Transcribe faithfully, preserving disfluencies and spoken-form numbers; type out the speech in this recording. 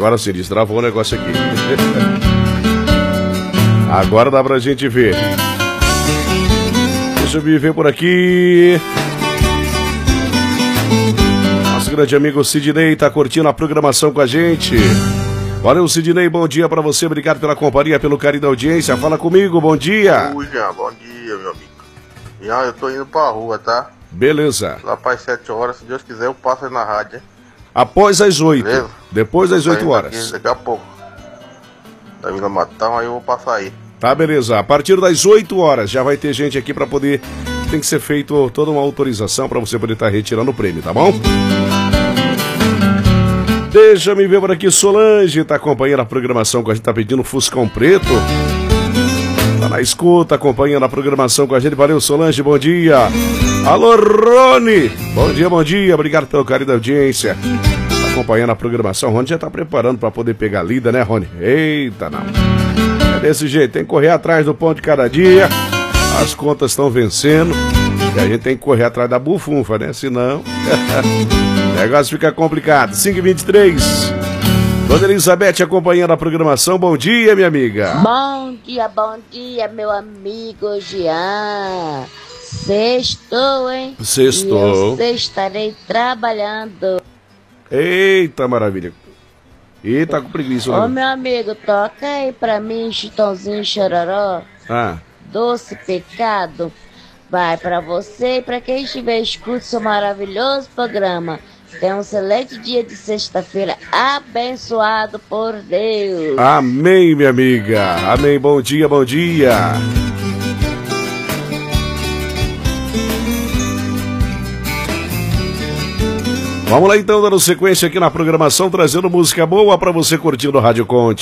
agora sim, destravou o negócio aqui. Agora dá pra gente ver. Deixa eu me ver por aqui. Nosso grande amigo Sidney tá curtindo a programação com a gente. Valeu, Sidney, bom dia pra você. Obrigado pela companhia, pelo carinho da audiência. Fala comigo, bom dia. Oi, Jean, bom dia, meu amigo. Jean, eu tô indo pra rua, tá? Beleza. Lá para as sete horas, se Deus quiser, eu passo aí na rádio, hein? Após as oito. Beleza? Depois das oito horas. Daqui, daqui a pouco. Da Vila Matão, aí eu vou passar aí. Tá, beleza. A partir das oito horas já vai ter gente aqui pra poder... Tem que ser feito toda uma autorização pra você poder estar retirando o prêmio, tá bom? Deixa me ver por aqui, Solange tá acompanhando a programação com a gente, tá pedindo Fuscão Preto. Tá na escuta, acompanhando a programação com a gente. Valeu, Solange, bom dia. Alô, Rony. Bom dia, bom dia. Obrigado pelo carinho da audiência. Tá acompanhando a programação. O Rony já tá preparando pra poder pegar a lida, né, Rony? Eita, não. É desse jeito, tem que correr atrás do pão de cada dia. As contas estão vencendo. E a gente tem que correr atrás da bufunfa, né? Senão... o negócio fica complicado. cinco e vinte e três. Dona Elizabeth acompanhando a programação. Bom dia, minha amiga. Bom dia, bom dia, meu amigo Jean. Sextou, hein? Sextou. E eu estarei trabalhando. Eita, maravilha. E tá com preguiça. Ô, meu amigo, toca aí pra mim, Chitãozinho Chororó. Ah. Doce Pecado. Vai pra você e pra quem estiver escutando seu maravilhoso programa. Tenha um excelente dia de sexta-feira abençoado por Deus. Amém, minha amiga. Amém. Bom dia, bom dia. Vamos lá então, dando sequência aqui na programação, trazendo música boa pra você curtir no Rádio Conte.